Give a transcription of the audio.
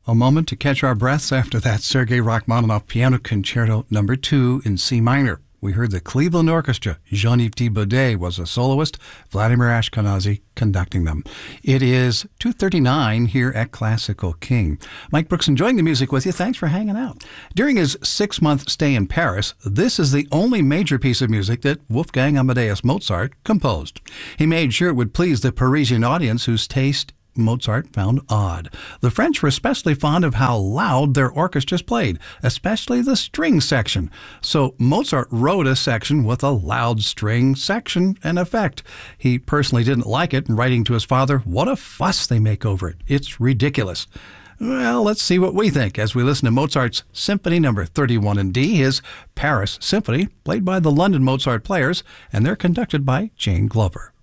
A moment to catch our breaths after that Sergei Rachmaninoff Piano Concerto No. 2 in C minor. We heard the Cleveland Orchestra. Jean-Yves Thibaudet was a soloist, Vladimir Ashkenazy conducting them. It is 2:39 here at Classical King. Mike Brooks enjoying the music with you. Thanks for hanging out. During his 6-month stay in Paris, this is the only major piece of music that Wolfgang Amadeus Mozart composed. He made sure it would please the Parisian audience whose taste Mozart found odd. The French were especially fond of how loud their orchestras played, especially the string section. So Mozart wrote a section with a loud string section and effect. He personally didn't like it, and writing to his father, "What a fuss they make over it. It's ridiculous." Well, let's see what we think as we listen to Mozart's Symphony No. 31 in D, his Paris Symphony, played by the London Mozart Players, and they're conducted by Jane Glover.